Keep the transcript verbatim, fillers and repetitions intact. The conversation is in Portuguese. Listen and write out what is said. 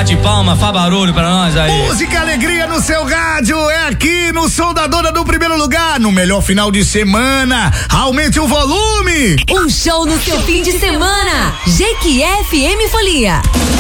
bate palma, faz barulho pra nós aí. Música Alegria no seu rádio, é aqui no Som da Dona do primeiro lugar, no melhor final de semana. Aumente o volume. Um show no seu fim de semana. Jequié F M Folia.